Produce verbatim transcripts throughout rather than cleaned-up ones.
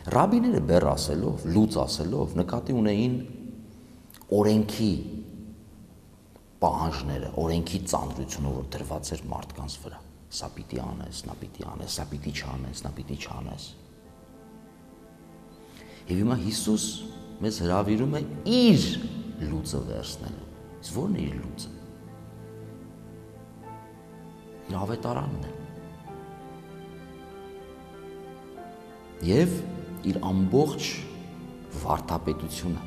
Ռաբիները բեռ ասելով, լուծ ասելով նկատի ունեին օրենքի պահանջները, օրենքի ծանրությունը, որ դրված էր մարդկանց վրա։ Սա պիտի անես, նա պիտի անես, սա պիտի չանես, նա պիտի չանես։ Եվ հիմա Հիսուս մեզ հրավիրում է իր լուծը վերցնելու։ Իսկ ո՞րն է իր լուծը։ Իր ավետարանն է։ Եվ իր ամբողջ վարդապետությունը,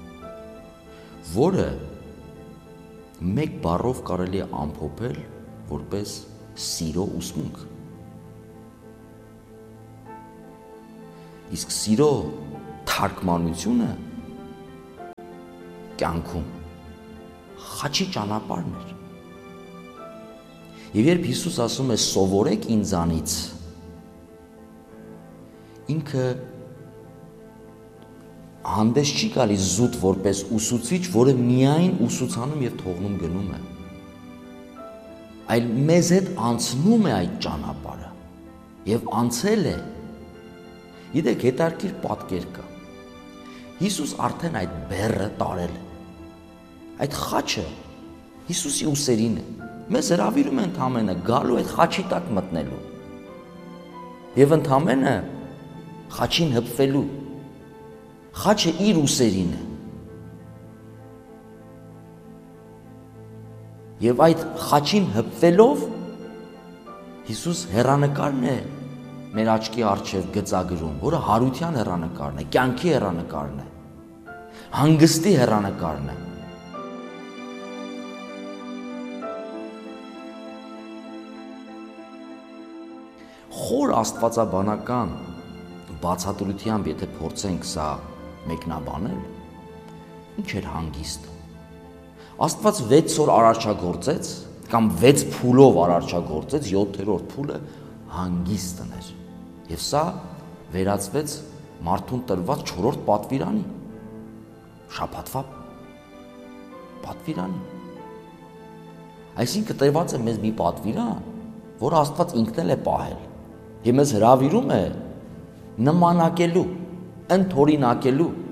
որը մեկ բառով կարելի է ամփոփել որպես սիրո ուսմունք։ Իսկ սիրո թարգմանությունը կյանքում խաչի ճանապարհն էր։ Եվ երբ Հիսուս ասում է սովորեք ինձանից, ինքը հանդես չի գալիս զուտ որպես ուսուցիչ, որը միայն ուսուցանում եւ թողնում գնում է, այլ մեզ հետ անցնում է այդ ճանապարհը եւ անցել է։ Գիտեք, հետարքիր պատկեր կա։ Հիսուս արդեն այդ բեռը տարել է։ Այդ խաչը Հիսուսի ուսերին է։ Մեզ հրավիրում է ընդամենը գալու այդ խաչի տակ մտնելու եւ ընդամենը խաչին հպվելու։ Խաչը իր ուսերին է։ Եվ այդ խաչին հպվելով Հիսուս հեռանկարն է մեր աչքի առջև գծագրում, որը հարության հեռանկարն է, կյանքի հեռանկարն է, հանգստի հեռանկարն է։ Խոր աստվածաբանական բացատրությամբ, եթե փորձենք սա մեկնաբանել, ինչ էր հանգիստը։ Աստված վեց օր արարչագործեց, կամ վեց փուլով արարչագործեց, յոթերորդ փուլը հանգիստն էր։ Եվ սա վերածվեց մարդուն տրված չորրորդ պատվիրանի, շաբաթվա պատվիրանի։ Այսինքն տրված է մեզ մի պատվիրան, որ Աստված ինքն էլ է պահել, եւ մեզ հրավիրում է նմանակելու, ընդօրինակելու